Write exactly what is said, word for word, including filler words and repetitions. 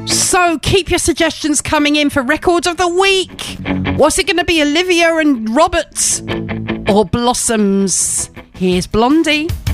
So keep your suggestions coming in for Record of the Week. What's it going to be, Olivia and Roberts or Blossoms? Here's Blondie.